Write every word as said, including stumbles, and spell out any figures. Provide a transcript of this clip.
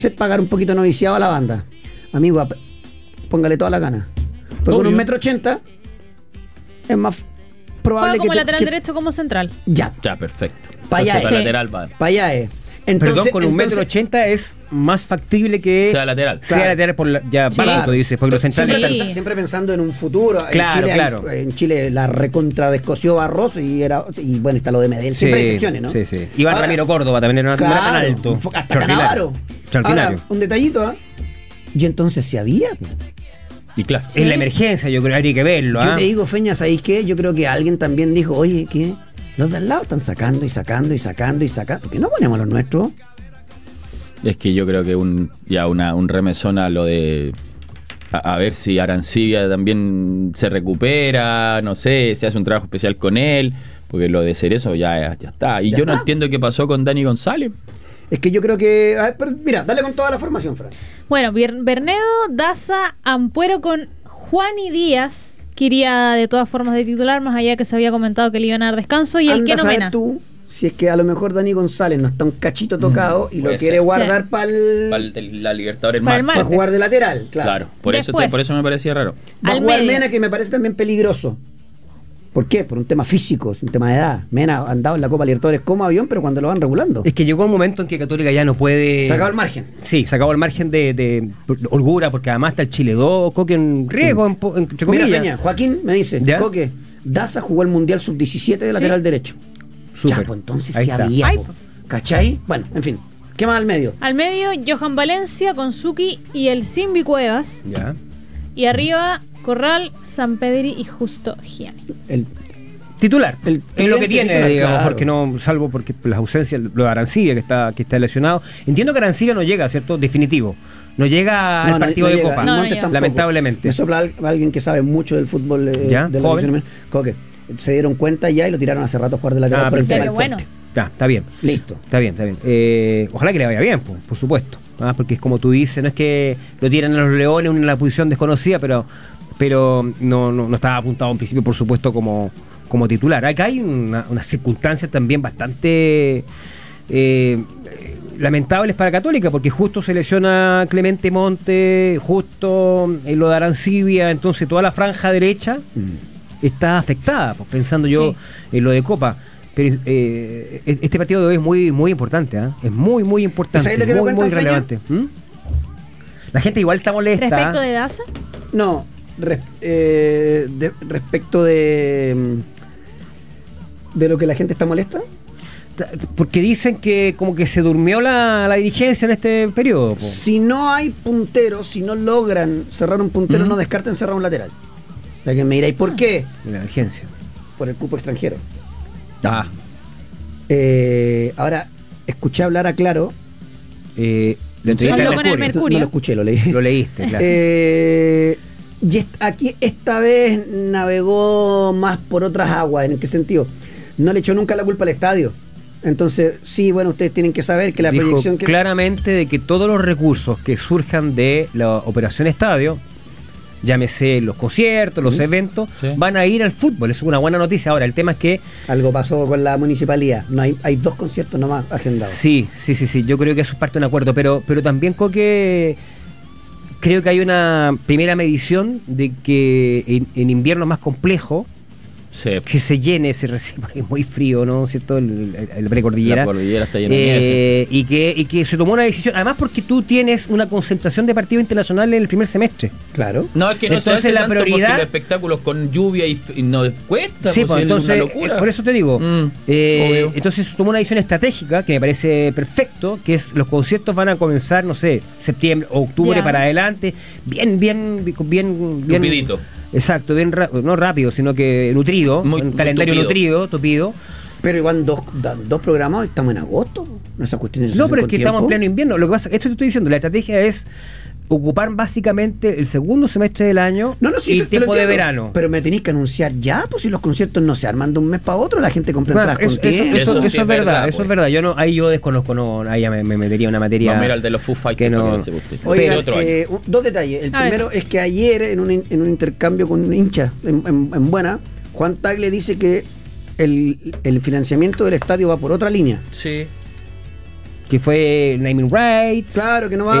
pagar un poquito noviciado a la banda. Amigo, póngale toda la gana. Porque con un metro ochenta es más probable como que... como lateral que, derecho como central. Ya. Ya, perfecto. Para allá es. Para lateral, va. Para allá es. Entonces, Perdón, con un entonces, metro ochenta es más factible que sea lateral. Sea Claro. lateral por la, ya Sí. barato, Claro. dices, porque los centrales siempre, Sí. pensa- siempre pensando en un futuro. Claro, en Chile, claro. hay- en Chile la recontra descoció Barroso y era y bueno, está lo de Medellín. Siempre hay excepciones, ¿no? Sí, sí. Iván Ahora, Ramiro Córdoba también era, no era tan claro, alto. hasta Extraordinario. Canavaro. Extraordinario. Ahora, un detallito, ¿ah? Y entonces se había. po. Y claro. En la emergencia, yo creo que habría que verlo. Yo ¿ah? te digo, Feña, ¿sabéis qué? Yo creo que alguien también dijo, oye, ¿qué? Los de al lado están sacando y sacando y sacando y sacando. ¿Por qué no ponemos los nuestros? Es que yo creo que un ya una, un remesón a lo de a, a ver si Arancibia también se recupera, no sé, se hace un trabajo especial con él, porque lo de Cerezo ya, ya está. Y Ya yo no está. entiendo qué pasó con Dani González. Es que yo creo que... a ver, pero mira, dale con toda la formación, Fran. Bueno, Bier- Bernedo, Daza, Ampuero con Juani Díaz, que iría de todas formas de titular, más allá que se había comentado que le iban a dar descanso, y el Anda que a no saber mena. tú si es que a lo mejor Dani González no está un cachito tocado y lo puede quiere ser. guardar para Para la Libertadores Para el martes. martes. jugar de lateral, claro. Claro, por eso, Después. por eso me parecía raro. Va a Al jugar medio. Mena, que me parece también peligroso. ¿Por qué? Por un tema físico, es un tema de edad. Mena ha andado en la Copa Libertadores como avión, pero cuando lo van regulando. Es que llegó un momento en que Católica ya no puede. Se acabó el margen. Sí, se acabó el margen de, de holgura, porque además está el Chile dos, Coque en riesgo, en, po- entre Mira, comillas. Feña, Joaquín me dice, ¿Ya? Coque, Daza jugó el Mundial sub diecisiete de lateral derecho. Súper. Ya, pues entonces Ahí sí está. había, Ay, po. ¿Cachai? Bueno, en fin. ¿Qué más al medio? Al medio, Johan Valencia con Suki y el Simbi Cuevas. Ya. Y arriba, Corral, San Pedri y Justo Gianni. El, Titular, El es lo que cliente tiene, titular, digamos, claro. porque no, salvo porque las ausencias, lo de Arancibia que está, que está lesionado. Entiendo que Arancibia no llega, ¿cierto? Definitivo. No llega No, al no, partido no de llega. Copa. Y No, no Montes llega. tampoco. Lamentablemente. Me sopla al- alguien que sabe mucho del fútbol eh, ¿Ya? de la Joven. división. Coque, se dieron cuenta ya y lo tiraron hace rato a jugar de lateral Ah, por el tema Pero del bueno, porte. Ya, está bien. Listo. Está bien, está bien. Eh, ojalá que le vaya bien, por, por supuesto. ¿Ah? Porque es como tú dices, no es que lo tiran a los Leones en una posición desconocida, pero pero no, no, no estaba apuntado en principio, por supuesto, como, como titular. Acá hay una, unas circunstancias también bastante eh, lamentables para Católica, porque justo se lesiona Clemente Monte, justo eh, lo de Arancibia, entonces toda la franja derecha Mm. está afectada, pues, pensando yo Sí. en lo de Copa. Pero eh, este partido de hoy es muy muy importante, ¿ah? Es muy muy importante, ¿Sabes lo que me muy cuentan, muy Feña? relevante. ¿Mm? La gente igual está molesta. respecto de Daza, No, res- eh, de- respecto de mm, de lo que la gente está molesta. Porque dicen que como que se durmió la, la dirigencia en este periodo. po. Si no hay punteros, si no logran cerrar un puntero, Ujú. no descarten cerrar un lateral. O sea que me diréis, ¿por qué? En la emergencia. Por el cupo extranjero. Ah, Eh, ahora, escuché hablar a Claro. Eh, lo Sí, entrevisté habló a con el Mercurio. Mercurio. No lo escuché, lo leí. Lo leíste, claro. Eh, y est- aquí esta vez navegó más por otras aguas. ¿En qué sentido? No le echó nunca la culpa al estadio. Entonces, sí, bueno, ustedes tienen que saber que la Dijo proyección que... claramente de que todos los recursos que surjan de la operación estadio, llámese los conciertos, los Ujú. eventos, Sí. van a ir al fútbol. Eso es una buena noticia. Ahora, el tema es que Algo pasó con la municipalidad. No hay, hay dos conciertos nomás agendados. sí, sí, sí, sí. Yo creo que eso es parte de un acuerdo, pero, pero también Coque, creo que hay una primera medición de que en, en invierno es más complejo sí. que se llene ese recinto, porque es muy frío, ¿no? ¿Cierto? El, el, el precordillera. La cordillera está llena de nieve, Eh, y, que, y que se tomó una decisión, además porque tú tienes una concentración de partidos internacionales en el primer semestre. Claro. No, es que no se Entonces, hace la tanto prioridad- porque los espectáculos con lluvia y, y no cuesta, Sí, pues, pues, es entonces, una locura. eh, por eso te digo, Mm, eh, obvio. entonces se tomó una decisión estratégica que me parece perfecto, que es los conciertos van a comenzar, no sé, septiembre o octubre Ya. para adelante, bien, bien, bien, bien, Tupidito. Exacto, bien, ra- no rápido, sino que nutrido, Muy- un muy calendario tupido. nutrido, tupido. Pero igual dos, da- dos programas, estamos en agosto. No, esas cuestiones se No, hacen pero es con que estamos en tiempo. pleno invierno. Lo que pasa, esto te estoy diciendo, la estrategia es ocupar básicamente el segundo semestre del año No, no, sí, y te- te lo tiempo de entiendo. verano. Pero me tenéis que anunciar ya, pues si los conciertos no se arman de un mes para otro, la gente compra Bueno, entradas eso, con eso- tiempo. eso- Eso sí eso es es verdad, verdad, eso pues. es verdad. Yo no, ahí yo desconozco, no, ahí ya me, me metería en una materia. Vamos a ir al de los Foo Fighters. que no- para que se guste. Oigan, Pero otro año. eh, un- dos detalles. El A ver. primero es que ayer, en un, in- en un intercambio con un hincha en, en- en Buena, Juan Tagle dice que el, el financiamiento del estadio va por otra línea. Sí. que fue naming rights. Claro, que no va